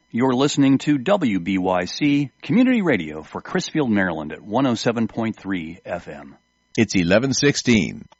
You're listening to WBYC Community Radio for Crisfield, Maryland at 107.3 FM. It's 11:16.